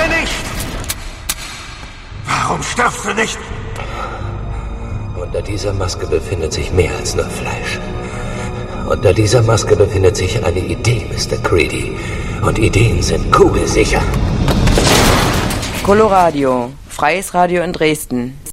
nicht! Warum stirbst du nicht? Unter dieser Maske befindet sich mehr als nur Fleisch. Unter dieser Maske befindet sich eine Idee, Mr. Creedy. Und Ideen sind kugelsicher. Coloradio, freies Radio in Dresden.